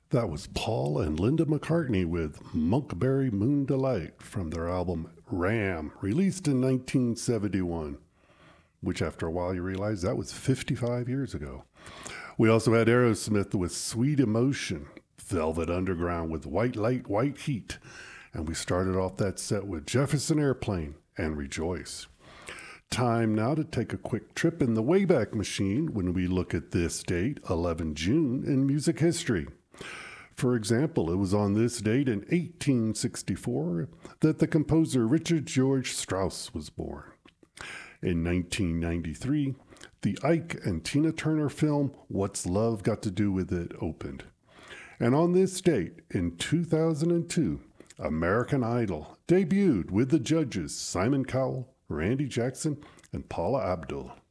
That was Paul and Linda McCartney with Monkberry Moon Delight from their album Ram, released in 1971, which after a while you realize that was 55 years ago. We also had Aerosmith with Sweet Emotion, Velvet Underground with White Light, White Heat, and we started off that set with Jefferson Airplane and Rejoice. Time now to take a quick trip in the Wayback Machine when we look at this date, 11 June, in music history. For example, it was on this date in 1864 that the composer Richard George Strauss was born. In 1993, the Ike and Tina Turner film What's Love Got to Do with It opened. And on this date, in 2002, American Idol debuted with the judges Simon Cowell, Randy Jackson, and Paula Abdul.